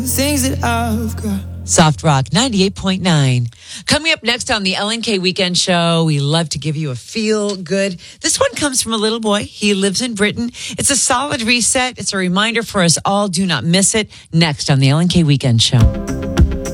things that I've got. Soft Rock 98.9. Coming up next on the LNK Weekend Show, we love to give you a feel good. This one comes from a little boy. He lives in Britain. It's a solid reset. It's a reminder for us all. Do not miss it. Next on the LNK Weekend Show.